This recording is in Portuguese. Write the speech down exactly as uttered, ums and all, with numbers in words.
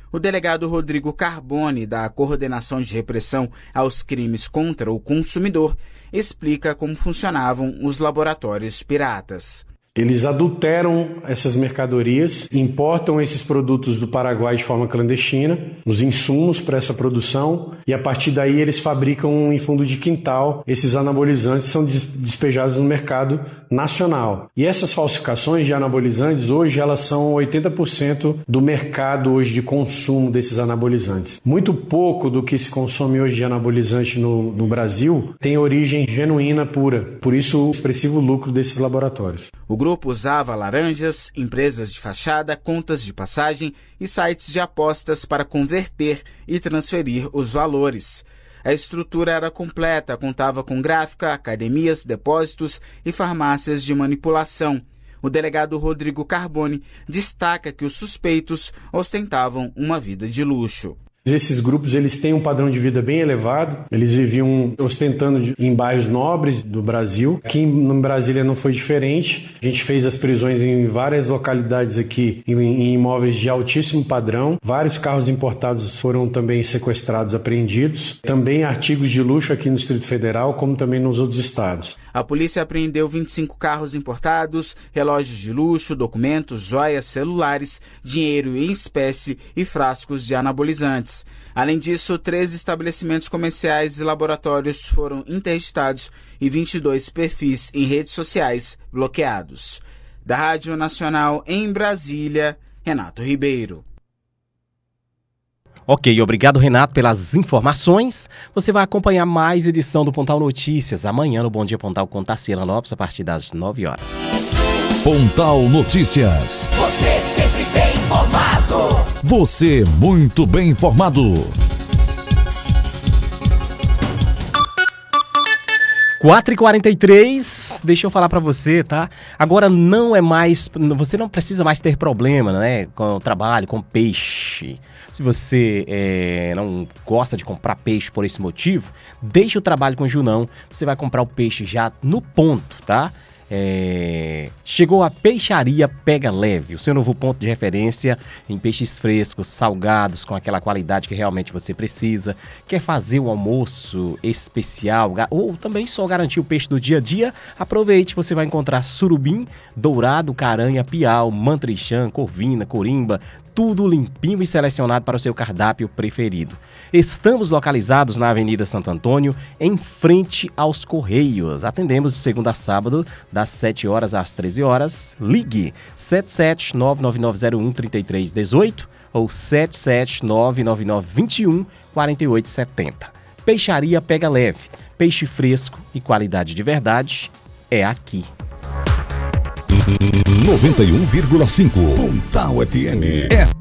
O delegado Rodrigo Carboni, da Coordenação de Repressão aos Crimes contra o Consumidor, explica como funcionavam os laboratórios piratas. Eles adulteram essas mercadorias, importam esses produtos do Paraguai de forma clandestina, os insumos para essa produção, e a partir daí eles fabricam em fundo de quintal. Esses anabolizantes são despejados no mercado nacional. E essas falsificações de anabolizantes, hoje, elas são oitenta por cento do mercado hoje de consumo desses anabolizantes. Muito pouco do que se consome hoje de anabolizante no, no Brasil tem origem genuína pura. Por isso, o expressivo lucro desses laboratórios. O grupo usava laranjas, empresas de fachada, contas de passagem e sites de apostas para converter e transferir os valores. A estrutura era completa, contava com gráfica, academias, depósitos e farmácias de manipulação. O delegado Rodrigo Carboni destaca que os suspeitos ostentavam uma vida de luxo. Esses grupos, eles têm um padrão de vida bem elevado, eles viviam ostentando em bairros nobres do Brasil. Aqui em Brasília não foi diferente, a gente fez as prisões em várias localidades aqui, em imóveis de altíssimo padrão. Vários carros importados foram também sequestrados, apreendidos. Também artigos de luxo aqui no Distrito Federal, como também nos outros estados. A polícia apreendeu vinte e cinco carros importados, relógios de luxo, documentos, joias, celulares, dinheiro em espécie e frascos de anabolizantes. Além disso, treze estabelecimentos comerciais e laboratórios foram interditados e vinte e dois perfis em redes sociais bloqueados. Da Rádio Nacional em Brasília, Renato Ribeiro. Ok, obrigado, Renato, pelas informações. Você vai acompanhar mais edição do Pontal Notícias amanhã no Bom Dia Pontal com Tassiana Lopes a partir das nove horas. Pontal Notícias. Você sempre bem informado. Você muito bem informado. quatro e quarenta e três, deixa eu falar pra você, tá? Agora não é mais, você não precisa mais ter problema, né, com o trabalho, com peixe. Se você é, não gosta de comprar peixe por esse motivo, deixa o trabalho com o Junão, você vai comprar o peixe já no ponto, tá? É... Chegou a Peixaria Pega Leve, o seu novo ponto de referência em peixes frescos, salgados, com aquela qualidade que realmente você precisa. Quer fazer um almoço especial ou também só garantir o peixe do dia a dia? Aproveite, você vai encontrar surubim, dourado, caranha, piau, mantrixã, corvina, corimba, tudo limpinho e selecionado para o seu cardápio preferido. Estamos localizados na Avenida Santo Antônio, em frente aos Correios. Atendemos de segunda a sábado, das sete horas às treze horas. Ligue sete sete nove nove nove zero um três três um oito ou sete sete nove nove nove dois um quatro oito sete zero. Peixaria Pega Leve. Peixe fresco e qualidade de verdade é aqui. noventa e um vírgula cinco Pontal F M. É